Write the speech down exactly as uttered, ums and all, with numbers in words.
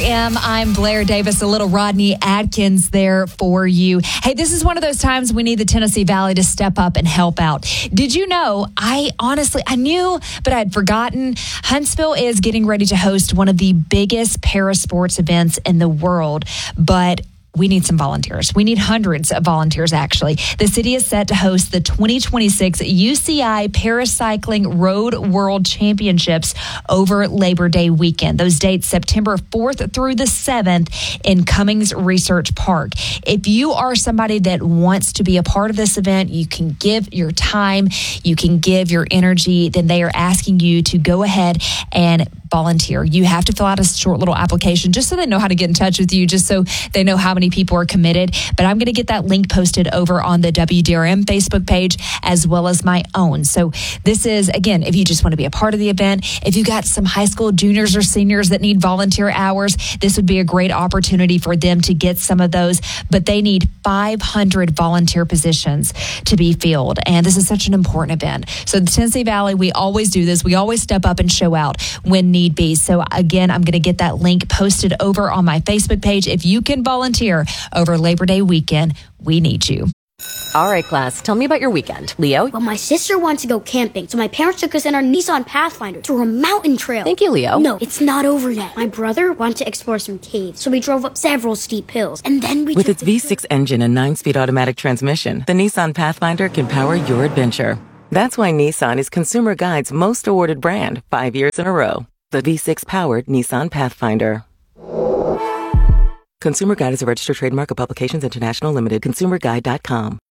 am. I'm Blair Davis, a little Rodney Atkins there for you. Hey, this is one of those times we need the Tennessee Valley to step up and help out. Did you know, I honestly, I knew, but I had forgotten, Huntsville is getting ready to host one of the biggest parasports events in the world, but we need some volunteers. We need hundreds of volunteers, actually. The city is set to host the twenty twenty-six U C I Paracycling Road World Championships over Labor Day weekend. Those dates, September fourth through the seventh in Cummings Research Park. If you are somebody that wants to be a part of this event, you can give your time, you can give your energy, then they are asking you to go ahead and volunteer. You have to fill out a short little application just so they know how to get in touch with you, just so they know how many people are committed. But I'm going to get that link posted over on the W D R M Facebook page as well as my own. So this is, again, if you just want to be a part of the event, if you got some high school juniors or seniors that need volunteer hours, this would be a great opportunity for them to get some of those. But they need five hundred volunteer positions to be filled. And this is such an important event. So the Tennessee Valley, we always do this. We always step up and show out when need be. So again, I'm going to get that link posted over on my Facebook page. If you can volunteer over Labor Day weekend, we need you. All right, class, tell me about your weekend. Leo? Well, my sister wanted to go camping, so my parents took us in our Nissan Pathfinder to a mountain trail. Thank you, Leo. No, it's not over yet. My brother wanted to explore some caves, so we drove up several steep hills, and then we With took its V six engine and nine-speed automatic transmission, the Nissan Pathfinder can power your adventure. That's why Nissan is Consumer Guide's most awarded brand five years in a row. The V six-powered Nissan Pathfinder. Consumer Guide is a registered trademark of Publications International Limited, consumer guide dot com.